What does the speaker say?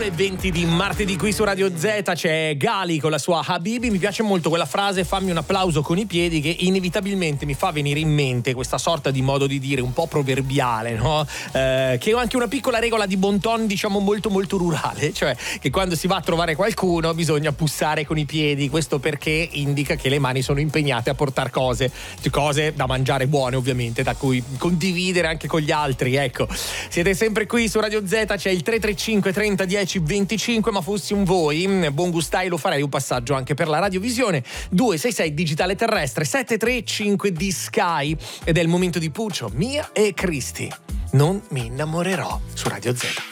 9:20 di martedì qui su Radio Z. C'è Gali con la sua Habibi. Mi piace molto quella frase, fammi un applauso con i piedi, che inevitabilmente mi fa venire in mente questa sorta di modo di dire un po' proverbiale, no? Che è anche una piccola regola di bon ton, diciamo molto molto rurale, cioè che quando si va a trovare qualcuno bisogna bussare con i piedi. Questo perché indica che le mani sono impegnate a portare cose da mangiare buone, ovviamente, da cui condividere anche con gli altri. Ecco, siete sempre qui su Radio Z. C'è il 335 30 10 25, ma fossi un voi, buon gustai, lo farei un passaggio anche per la radiovisione. 266 digitale terrestre 735 di Sky, ed è il momento di Puccio, Mia e Cristi. Non mi innamorerò su Radio Z.